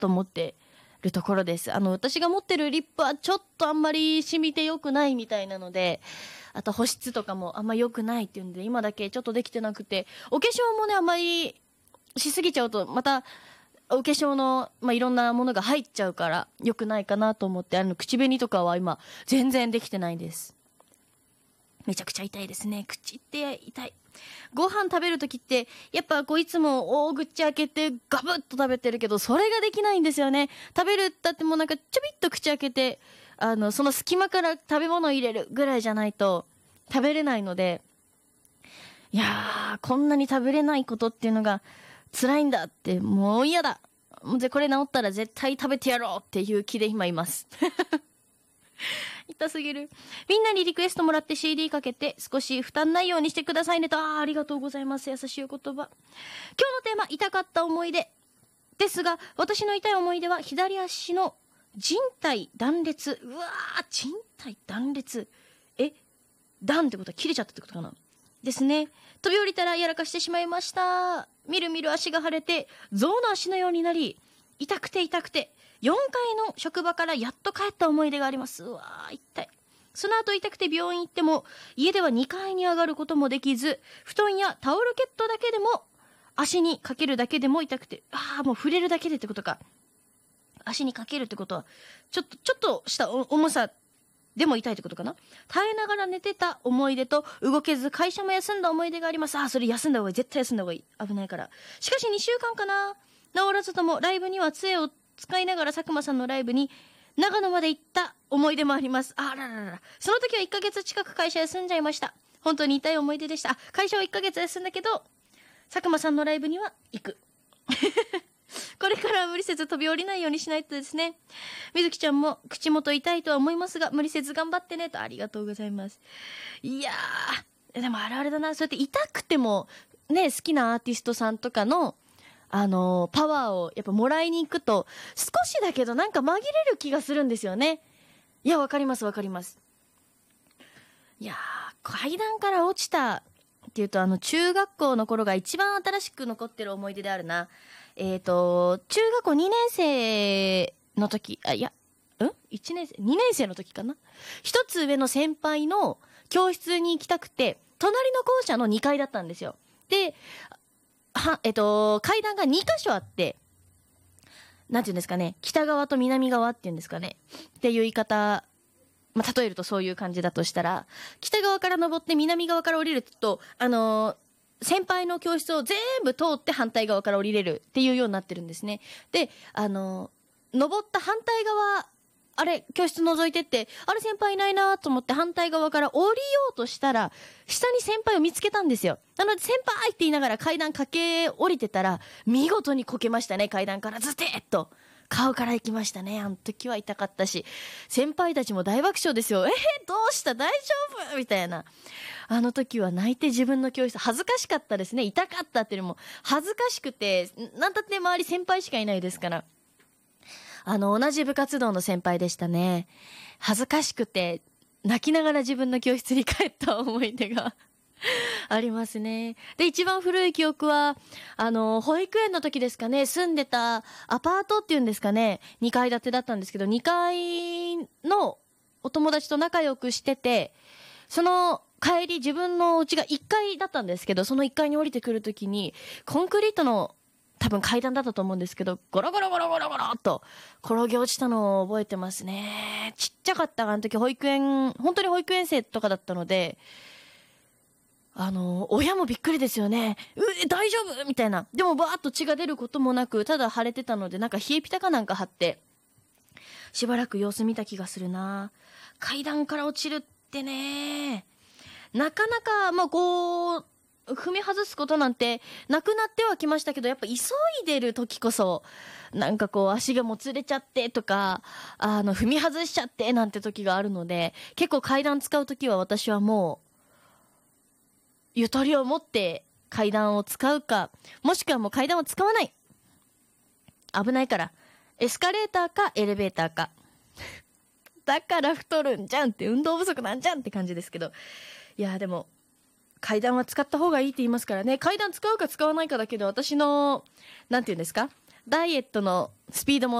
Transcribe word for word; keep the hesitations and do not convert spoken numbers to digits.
と思ってるところです。あの私が持ってるリップはちょっとあんまり染みて良くないみたいなので、あと保湿とかもあんま良くないっていうんで今だけちょっとできてなくて、お化粧もねあんまりしすぎちゃうとまたお化粧の、まあ、いろんなものが入っちゃうから良くないかなと思って、あの口紅とかは今全然できてないです。めちゃくちゃ痛いですね。口って痛い。ご飯食べるときってやっぱこういつも大口開けてガブッと食べてるけど、それができないんですよね。食べるったってもうなんかちょびっと口開けて、あのその隙間から食べ物を入れるぐらいじゃないと食べれないので、いやーこんなに食べれないことっていうのが辛いんだって、もう嫌だ、もうこれ治ったら絶対食べてやろうっていう気で今います痛すぎる。みんなにリクエストもらって シーディー かけて少し負担ないようにしてくださいねと。あーありがとうございます。優しいお言葉。今日のテーマ、痛かった思い出ですが、私の痛い思い出は左足の靭帯断裂。うわー、靭帯断裂、え断ってことは切れちゃったってことかなですね。飛び降りたらやらかしてしまいました。みるみる足が腫れて象の足のようになり、痛くて痛くてよんかいの職場からやっと帰った思い出があります。うわー痛い。その後痛くて病院行っても家ではにかいに上がることもできず、布団やタオルケットだけでも足にかけるだけでも痛くて、ああもう触れるだけでってことか。足にかけるってことはちょっとちょっとした重さでも痛いってことかな。耐えながら寝てた思い出と動けず会社も休んだ思い出があります。ああそれ休んだ方がいい、絶対休んだ方がいい、危ないから。しかしにしゅうかんかな、治らずともライブには杖を使いながら佐久間さんのライブに長野まで行った思い出もあります。あらららら、その時はいっかげつ近く会社休んじゃいました。本当に痛い思い出でした。あ、会社はいっかげつ休んだけど佐久間さんのライブには行くこれからは無理せず飛び降りないようにしないとですね。みずきちゃんも口元痛いとは思いますが無理せず頑張ってねと。ありがとうございます。いやーでもあれあれだな、そうやって痛くてもね、好きなアーティストさんとかのあのー、パワーをやっぱもらいに行くと少しだけどなんか紛れる気がするんですよね。いやわかりますわかります。いやー階段から落ちたっていうと、あの中学校の頃が一番新しく残ってる思い出であるな。えーと中学校にねん生の時、あいやんいちねん生にねん生の時かな、一つ上の先輩の教室に行きたくて隣の校舎のにかいだったんですよ。ではえっと階段がにかしょあって、なんていうんですかね、北側と南側っていうんですかねっていう言い方、まあ、例えるとそういう感じだとしたら、北側から登って南側から降りると、あのー、先輩の教室を全部通って反対側から降りれるっていうようになってるんですね。で、あのー、登った反対側、あれ教室覗いてって、あれ先輩いないなと思って反対側から降りようとしたら下に先輩を見つけたんですよ。なので先輩って言いながら階段駆け降りてたら見事にこけましたね。階段からズテッと顔から行きましたね。あの時は痛かったし、先輩たちも大爆笑ですよ。えー、どうした大丈夫みたいな。あの時は泣いて自分の教室、恥ずかしかったですね。痛かったっていうのも恥ずかしくて、なんたって周り先輩しかいないですから。あの同じ部活動の先輩でしたね。恥ずかしくて泣きながら自分の教室に帰った思い出がありますね。で一番古い記憶はあの保育園の時ですかね。住んでたアパートっていうんですかね、にかい建てだったんですけど、にかいのお友達と仲良くしてて、その帰り自分の家がいっかいだったんですけど、そのいっかいに降りてくる時にコンクリートの多分階段だったと思うんですけど、ゴロゴロゴロゴロゴロっと転げ落ちたのを覚えてますね。ちっちゃかったあの時、保育園本当に保育園生とかだったので、あの親もびっくりですよね。う大丈夫みたいな。でもバーッと血が出ることもなく、ただ腫れてたのでなんか冷えピタかなんか貼ってしばらく様子見た気がするな。階段から落ちるってね、なかなかまあこう踏み外すことなんてなくなってはきましたけど、やっぱ急いでる時こそなんかこう足がもつれちゃってとか、あの踏み外しちゃってなんて時があるので、結構階段使う時は私はもうゆとりを持って階段を使うか、もしくはもう階段を使わない、危ないからエスカレーターかエレベーターかだから太るんじゃんって、運動不足なんじゃんって感じですけど、いやでも階段は使った方がいいって言いますからね。階段使うか使わないかだけで私のなんていうんですか、 ダイエットのスピードも